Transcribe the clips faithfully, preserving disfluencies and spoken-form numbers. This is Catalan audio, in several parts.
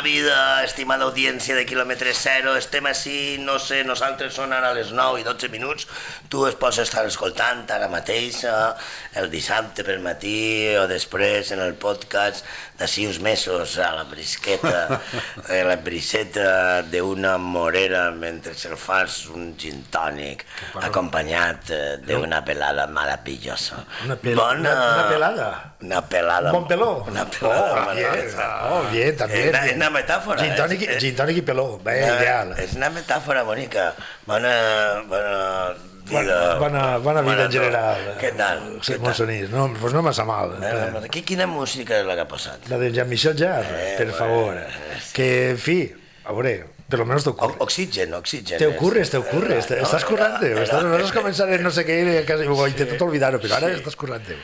vida, estimada audiència de quilòmetre zero. Estem així, no sé, nosaltres són ara les nou i dotze minuts. Tu es pots estar escoltant ara mateix, el dissabte pel matí o després en el podcast d'ací uns mesos a la brisqueta, a la briseta d'una morera mentre se'l fas un gin tònic acompanyat d'una pelada maravillosa. Una, pel bona... una, una pelada? Una pelada. Un bon peló? Una pelada. Oh, bien, oh, bien, també. És una metàfora. Gin tònic, eh? Gin tònic i peló, bé, una, ideal. És una metàfora bonica. Bona... bona... Vida, bona, bona vida en general. Què tal? Sí, Monsonís. No, pues no massa mal. Eh, quina música és la que ha posat? La de Jean-Michel Jarre, eh, per bueno, favor. Sí. Que, en fi, a veure, per lo menos te ocurre. Oxigen, oxigen. Te ocurres, te ocurres. No, estàs currant-te. No, estàs, no vas començar en no sé què, quasi, ho he intentat oblidar-ho, però ara estàs currant-te.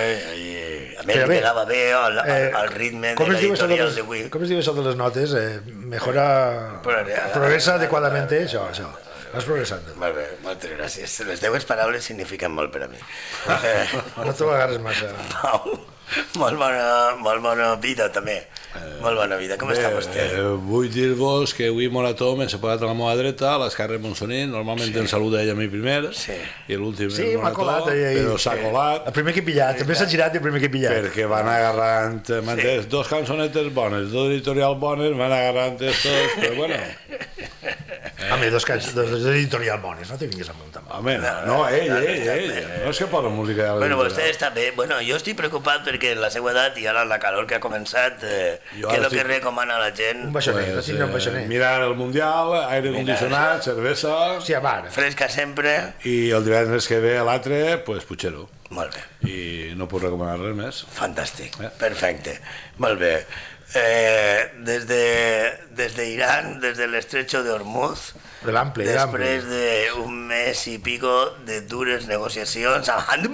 A mi em quedava bé el, el, el ritme de l'editorial d'avui. Com es diu això de les notes? Eh, mejora... Progressa adequadament, això, això. Vas progressant. Molt bé, moltes gràcies. Les deues paraules signifiquen molt per a mi. No t'ho agarres massa. Pau, molt bona, molt bona vida, també. Molt bona vida. Com està vostè? Vull dir-vos que avui Morató m'he separat a la meva dreta, a l'esquerra Monsoní. Normalment em saluda ella a mi primer, i l'últim és Morató, però s'ha colat. El primer que he pillat, també s'ha girat i el primer que he pillat. Perquè van agarrant, m'entens, dos cançonetes bones, dos editorials bones, van agarrant estos, però bueno... Home, dos, dos editorials bones, no te vinguis a muntar. Home, no, ell, ell, ell. No és que posa música... Bueno, vostè està bé. Bueno, jo estic preocupat perquè la seva edat i ara la calor que ha començat, què és el que recomana la gent? Un baixonet, tindre un baixonet. Mirar el Mundial, aire condicionat, cervesa... Sí, a bar. Fresca sempre. I el divendres que ve a l'altre, pues Puigceró. Molt bé. I no puc recomanar res més. Fantàstic, perfecte. Molt bé. Eh, des de des d'Iran, des de l'estretxo de Hormuz, de l'ample, després d'un mes i pico de dures negociacions amb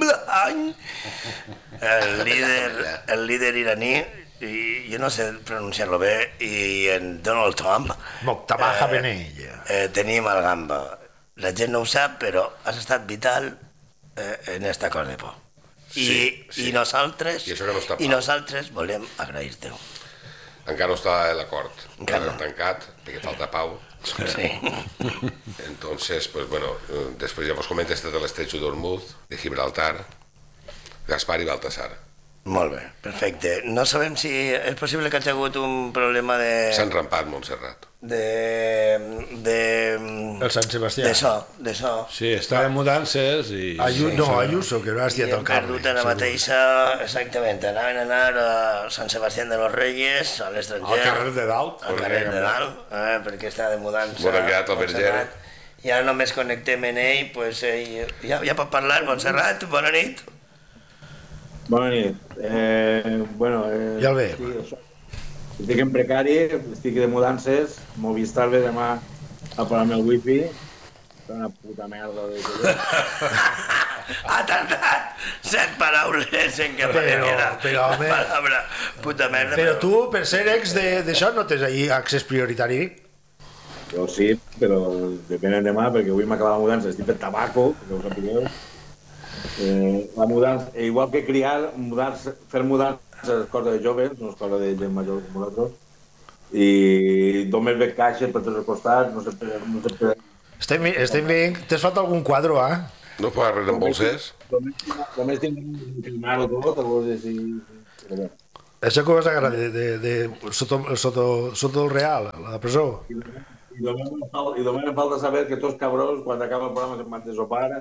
el líder, el líder iraní, i jo no sé pronunciar-lo bé, i en Donald Trump, Moctaba Benell, eh, tenim el gamba. La gent no ho sap, però has estat vital eh, en aquest acord de por. I, sí, sí. I nosaltres I, no i nosaltres volem agrair-te-ho. Encara no està l'acord tancat, perquè falta pau. Sí. Entonces, pues bueno, després ja vos comento este de l'estretxo d'Hormuz, de Gibraltar, Gaspar i Baltasar. Molt bé, perfecte. No sabem si és possible que hagi hagut un problema de... S'ha enrampat Montserrat. De... de... El Sant Sebastià. De so, de so. Sí, està en mudances i... Ayu... No, Ayuso, que no has dit el cable. I hem perdut la mateixa... Exactament, anaven a anar a Sant Sebastià de los Reyes, a l'estranger. Al carrer de dalt. Al carrer de dalt, eh, perquè està de mudança. Bon enviat al Verger. I ara només connectem en ell, pues, ell... Ja, ja pot parlar, Montserrat, bona nit. Bona nit. Eh, bueno, eh, ja el ve. Sí, això. Estic en precari, estic de mudances, Movistar-ve demà a parar-me el wifi. És una puta merda de colló. Ha tardat set paraules en què apareguera però, home, la paraula puta merda. Però tu, per ser ex d'això, no tens ahir accés prioritari? Jo sí, però depèn de demà, perquè avui m'acaba la mudança, estic per tabaco, que ho sapigueu. Eh, la mudança, igual que criar, mudança, fer mudança és cosa de joves, no és cosa de gent major com nosaltres, i només veig caixes per tots els costats, no sé per... No sé per... Estem, estem veient, t'has faltat algun quadre, eh? No fa res amb bolsers? Només tinc un filmar-ho tot, a veure si... Això que vas agarrar de, de, de sota, sota, sota el real, a la presó? I només em falta saber que tots cabrons, quan acaba el programa, se'n van de sopar.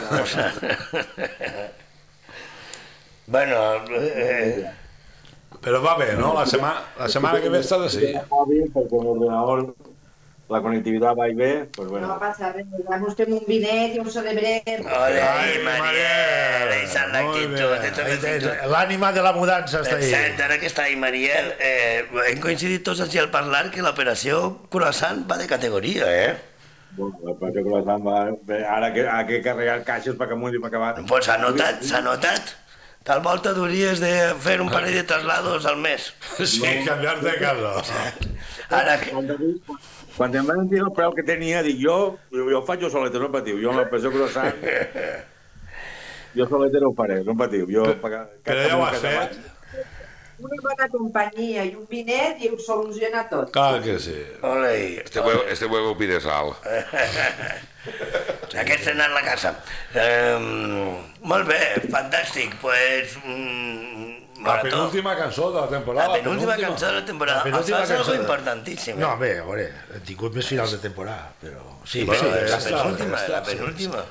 Bueno... Eh... Però va bé, no? La setmana, la setmana que ve està de sí. Perquè l'ordenador, la connectivitat va i bé, pues bueno. No passa res, vam estem un vinet i un celebrem. Ole, Mariel, esa és l'actitud. L'ànima de la mudança està ahí. Exacte, ara que està ahí Mariel, eh, hem coincidit tots així al parlar que l'operació Croissant va de categoria, eh? Bueno, l'operació Croissant va... Ara que ha que carregar caixes per amunt i per acabar... Pues s'ha notat, s'ha notat. Tal volta hauries de fer un parell de traslados al mes. Sí, canviar de casa. Ara que... Quan em van dir el preu que tenia, dic, jo, jo ho faig jo solet, no patiu. Jo amb l'operació Croissant, jo solet no ho faré, no patiu. Però ja ho has fet? una bona companyia i un vinet i ho soluciona tot. Clar que sí. Olei. Este huevo, este huevo pide sal. Aquest ha anat a la casa. Um, molt bé, fantàstic. Pues, um, la penúltima cançó de la temporada. La penúltima cançó de la temporada. La penúltima cançó. És importantíssim. No, bé, a veure, he tingut més finals de temporada, però... Sí, sí, sí, la penúltima, la penúltima.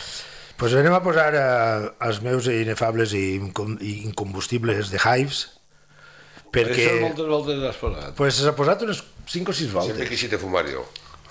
Pues anem a posar eh, els meus inefables i incombustibles de Hives, perquè... Això moltes voltes l'has posat. Pues s'ha posat unes cinc o sis voltes. Sempre quisite fumar jo.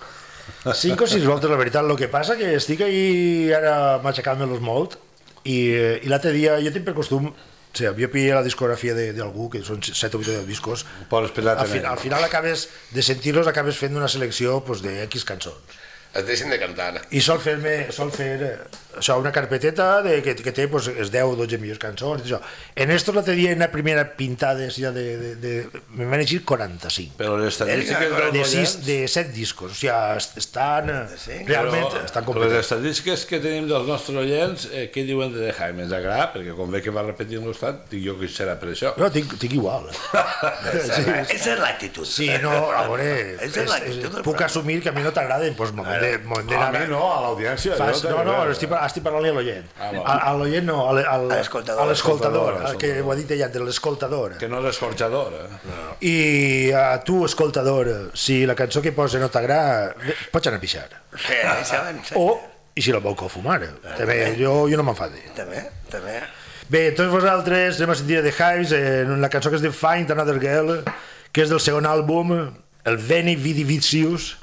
cinc o sis voltes, la veritat. El que passa que estic ahí ara matxacant-me-los molt i, i l'altre dia jo tinc per costum, o sigui, jo pillo la discografia d'algú, que són set o vuit discos, al, fi, al final acabes de sentir-los, acabes fent una selecció pues, de X cançons. Et deixen de cantar. I sol fer-me, sol fer això, una carpeteta de, que, que té pues, les deu o dotze millors cançons. Això. En esto l'altre dia, en la primera pintada, ja de, de, de, me van eixir quaranta-cinc. Però les estadístiques de, de, sis, de set discos, o sigui, estan sí, realment però, estan completament. Les estadístiques que tenim dels nostres oients, eh, què diuen de The Jaime? Ens agrada, perquè com ve que va repetint l'estat, dic jo que serà per això. No, tinc, tinc igual. Sí. Esa és l'actitud. Sí, no, a veure, és, és, puc assumir que a mi no t'agraden, doncs moment de, moment de a mi no, a l'audiència. Fas, no, no, estic, estic parlant a l'oient. Ah, no. A l'oient no, a l'escoltador, que ho ha dit ella, de l'escoltador. Que no és l'escorxador. Eh? No. I a tu, escoltador, si la cançó que posa no t'agrada, pots anar a pixar. Sí, o, i si la vol fumar. També, jo, jo no m'enfado. També, també. Bé, tots vosaltres anem a sentir The Hives en la cançó que es diu Find Another Girl, que és del segon àlbum, el Veni Vidi Vicious,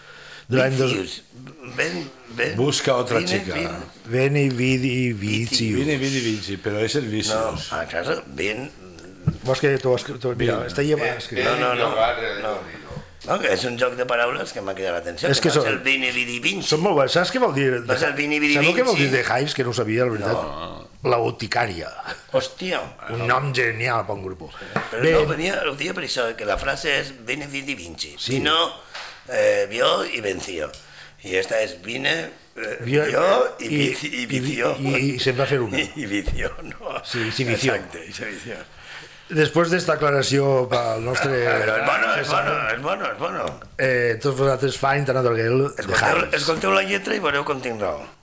de l'any dos... Ben, ben, busca otra vine, chica. Vine. Veni Vidi Vicious. Vini Vidi Vicious, però és el Vicious. No, a casa, ben... Vols que tu has... Mira, està llevat escrit. No, no, no. no. No, que és un joc de paraules que m'ha cridat l'atenció, que, que no és el Vini Vidi Vinci. Són molt bons. Saps què vol dir? No és el Vini Vidi Vinci. Saps què vol dir de Hives, que no ho sabia, la veritat? No. La boticària. Hòstia. Un nom genial per un grup. Però no, venia, ho dia per això, que la frase és Vini Vidi Vinci. Si no, eh, vio i venció. I esta és vine, eh, vio i, i, i vició. I, i, i se'n va fer una. I, i vició, no? Sí, sí, vició. Exacte, i se vició. Després d'esta aclaració pel nostre... Però és bueno, és bueno, és bueno, és bueno. Eh, tots vosaltres Find Another Girl de Hives. Escolteu la lletra i veureu com tinc raó.